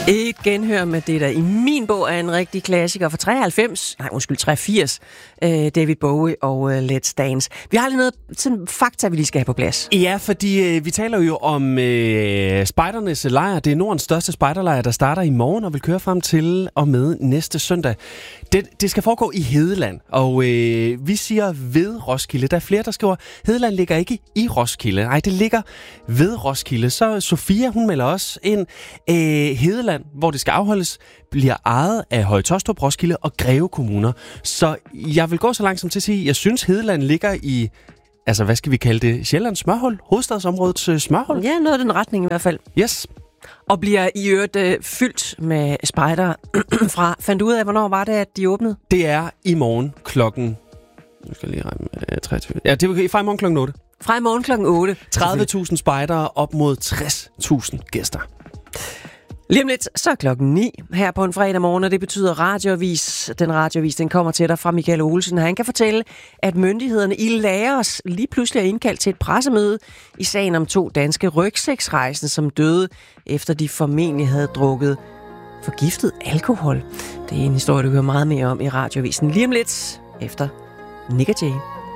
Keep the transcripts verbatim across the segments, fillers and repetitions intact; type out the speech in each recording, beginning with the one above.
Et genhør med det, der i min bog er en rigtig klassiker fra treoghalvfems, nej, undskyld, treogfirs, øh, David Bowie og øh, Let's Dance. Vi har lige noget sådan fakta, vi lige skal have på plads. Ja, fordi øh, vi taler jo om øh, spejdernes lejr. Det er Nordens største spejderlejr, der starter i morgen og vil køre frem til og med næste søndag. Det, det skal foregå i Hedeland, og øh, vi siger ved Roskilde. Der er flere, der skriver, Hedeland ligger ikke i Roskilde. Nej, det ligger ved Roskilde. Så Sofia, hun melder også ind, øh, Hedeland, hvor det skal afholdes, bliver ejet af Høje Taastrup, Roskilde og Greve kommuner. Så jeg vil gå så langt som til at sige, jeg synes, Hedeland ligger i, altså hvad skal vi kalde det, Sjællands smørhul? Hovedstadsområdets øh, smørhul? Ja, noget af den retning i hvert fald. Yes. Og bliver i øvrigt øh, fyldt med spejder fra. Fandt du ud af, hvornår var det, at de åbnede? Det er i morgen klokken... Nu skal jeg lige regne med treogtyve. Ja, det er fra i morgen klokken otte. Fra i morgen klokken otte. tredive tusind spejdere op mod tres tusind gæster. Lige om lidt, så er klokken ni her på en fredag morgen, og det betyder radioavis. Den radioavis, den kommer til dig fra Michael Olsen. Han kan fortælle, at myndighederne i Laos lige pludselig er indkaldt til et pressemøde i sagen om to danske rygsæksrejsende, som døde, efter de formentlig havde drukket forgiftet alkohol. Det er en historie, du hører meget mere om i radioavisen. Lige om lidt, efter Nick og Jay.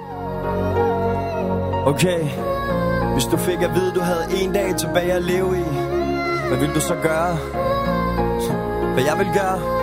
Okay, hvis du fik at vide, du havde en dag tilbage at leve i, hvad vil du så gøre? Hvad jeg vil gøre?